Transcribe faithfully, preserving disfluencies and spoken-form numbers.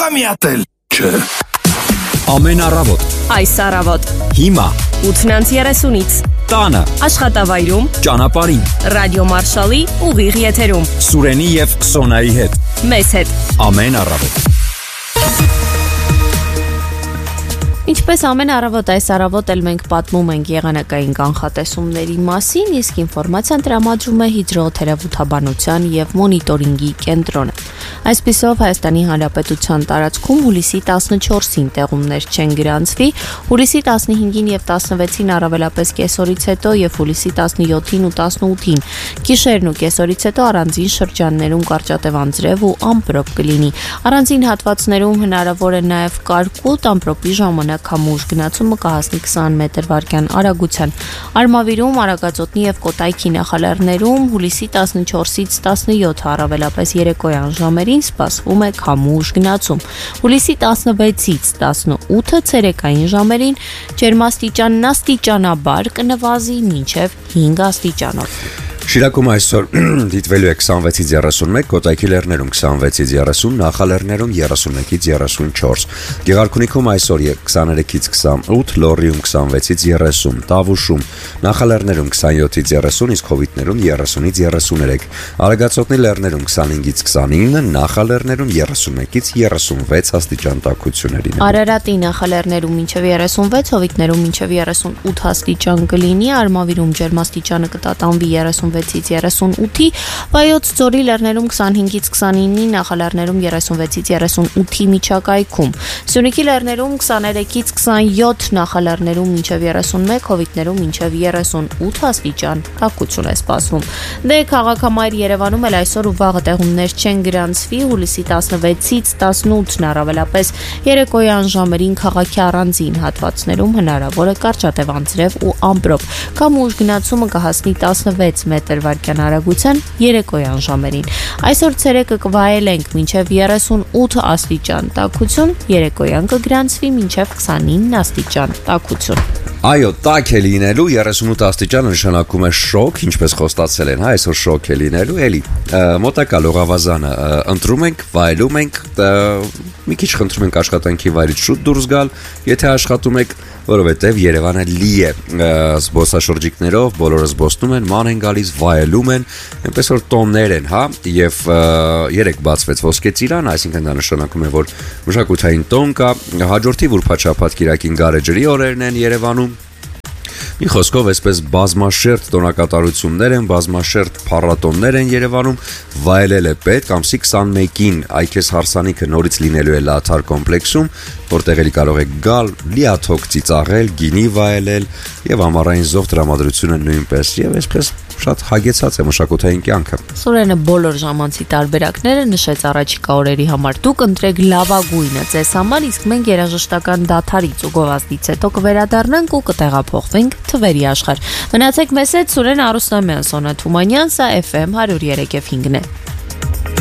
կարող եմ յատել, չէ։ Ամեն առավոտ, Այս առավոտ, հիմա, ութնանց երեսունից, տանը, աշխատավայրում, ճանապարհին, ռադիո Մարշալի ուղիղ եթերում, Սուրենի եւ Սոնայի հետ, մեզ հետ։ ամեն առավոտ։ Ինչպես ամեն առավոտ, այս առավոտ էլ մենք պատմում ենք եղանակային կանխատեսումների մասին, իսկ ինֆորմացիան տրամադրում է հիդրոթերապևտաբանության եւ մոնիտորինգի կենտրոնը։ Այսպիսով Հայաստանի Հանրապետության տարածքում հուլիսի տասնչորսին տեղումներ չեն գրանցվի, հուլիսի տասնհինգին եւ տասնվեցին առավելապես կեսօրից հետո եւ հուլիսի տասնյոթին ու տասնութին գիշերն ու կեսօրից հետո առանձին շրջաններում կարճատև անձրև ու ամպրոպ կլինի։ Առանձին հատվածներում հնարավոր է նաեւ կարկուտ ամպրոպի ժամանակ Համուշ գնացումը կհասնի քսան մետր վարկյան արագության։ Արմավիրում, Արագածոտնի եւ Կոտայքի նախալեռներում հուլիսի տասնչորսից տասնյոթ առավելապես երեկոյան ժամերին սպասվում է քամուշ գնացում։ Հուլիսի տասնվեցից տասնութը ցերեկային ժամերին ջերմաստիճանն աստիճանաբար կնվազի մինչեւ հինգ աստիճանով։ Շիրակում այսօր դիտվելու է քսանվեցից երեսունմեկ, Կոտայքի լեռներում քսանվեցից երեսուն, Նախալեռներում երեսունմեկից երեսունչորս, Գեղարքունիքում այսօր քսաներեքից քսանութ, Լոռիում քսանվեցից երեսուն, Տավուշում, Նախալեռներում քսանյոթից երեսուն, իսկ Հովիտներում երեսունից երեսուներեք, Արագածոտնի լեռներում քսանհինգից քսանինը, Նախալեռներում երեսունմեկից երեսունվեց աստիճան տաքությունների։ Արարատի նախալեռներում մինչև երեսունվեց, Հովիտներում մինչև երեսունութ աստիճան կլինի, Արմավիրում ջերմաստիճանը կտատանվի երեսունվեցից երեսունութի, Վայոց ձորի լեռներում քսանհինգից քսանինի, Նախալեռներում երեսունվեցից երեսունութի միջակայքում, Սյունիքի լեռներում քսաներեքից քսանյոթ, Նախալեռներում մինչև երեսունմեկ, Հովիտներում մինչև երեսունութ աստիճան տաքություն է սպասվում։ Դե քաղաքամայր Երևանում էլ այսօր ու վաղը տեղումներ չեն գրանցվի, հուլիսի տասնվեցից տասնութն առավելապես երեկոյան ժամերին քաղաքի առանձին հատվածներում հնարավոր է կարճատև անձրև ու ամպրոպ։ Քամուշ գնացումը կհասնի տասնվեց մետր վարկյան արագության երեկոյան ժամերին։ Այսօր ցերեկը կվայելենք մինչև երեսունութ աստիճան տաքություն, երեկոյան կգրանցվի մինչև քսանինը աստիճան տաքություն։ Այո, տաք է լինելու, երեսունութ աստիճանը նշանակում է շոկ, ինչպես խոստացել են, հա, այսօր շոկ է լինելու, էլի, մոտակա լողավազանը ընտրում ենք, վայելում ենք, մի քիչ խնդրում ենք աշխատանքի վայրից շուտ դուրս գալ, եթե աշխատում եք, որովհետև Երևանը լի է զբոսաշրջիկներով, բոլորը զբոսնում են, ման են գալիս, վայելում են, այնպես որ տոններ են, հա, եւ երեք բացվեց Ոսկե ծիրան, այսինքն դա նշանակում է, որ մշակութային տոն կա, հաջորդի վուրփաչափած կիրակին գարեջրի օրերն են Երևանում։ Մի խոսքով այսպես բազմաշերտ տոնակատարություններ են, բազմաշերտ փառատոններ են Երևանում, վայելել է պետք, ամսի քսանմեկին Այգես հարսանիքը նորից լինելու է Լաթար կոմպլեքսում, որտեղ էլի կարող եք գալ, լիաթոք ծիծաղել, գինի վայելել եւ ամառային զով տրամադրությունը նույնպես եւ այսպես շատ հագեցած է մշակութային կյանքը։ Սուրենը բոլոր ժամանցի տարբերակները նշեց առաջիկա օրերի համար։ Դուք ընտրեք լավագույնը ձեզ համար, իսկ մենք երաժշտական դաթարից ու գովազդից հետո կվերադառնանք ու կտեղափոխվենք թվերի աշխարհ։ Մնացեք մեզ հետ, Սուրեն Արուստամյան, Սոնա Թումանյան, սա Էֆ Էմ հարյուր երեք եւ հինգն է։